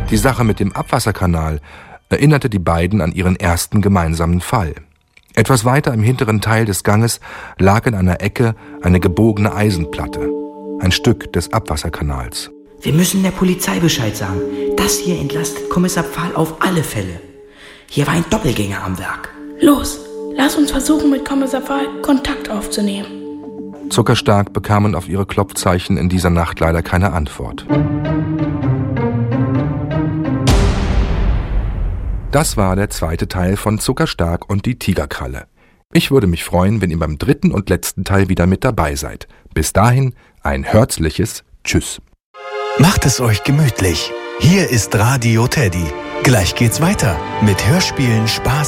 Die Sache mit dem Abwasserkanal erinnerte die beiden an ihren ersten gemeinsamen Fall. Etwas weiter im hinteren Teil des Ganges lag in einer Ecke eine gebogene Eisenplatte, ein Stück des Abwasserkanals. Wir müssen der Polizei Bescheid sagen. Das hier entlastet Kommissar Pfahl auf alle Fälle. Hier war ein Doppelgänger am Werk. Los, lass uns versuchen, mit Kommissar Pfahl Kontakt aufzunehmen. Zuckerstark bekamen auf ihre Klopfzeichen in dieser Nacht leider keine Antwort. Das war der zweite Teil von Zuckerstark und die Tigerkralle. Ich würde mich freuen, wenn ihr beim dritten und letzten Teil wieder mit dabei seid. Bis dahin ein herzliches Tschüss. Macht es euch gemütlich. Hier ist Radio Teddy. Gleich geht's weiter mit Hörspielen, Spaß